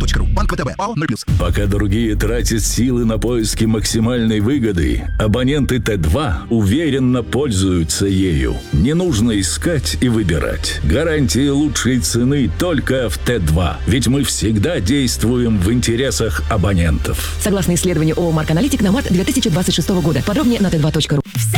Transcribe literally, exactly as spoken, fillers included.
точка ру. Банк ВТБ. АО ноль плюс. Пока другие тратят силы на поиски максимальной выгоды, абоненты Т два уверенно пользуются ею. Не нужно искать и выбирать. Гарантия лучшей цены только в Т два. Ведь мы всегда действуем в интересах абонентов. Согласно исследованию ООО «Марк Аналитик» на март две тысячи двадцать шестого года. Подробнее на тэ два точка ру.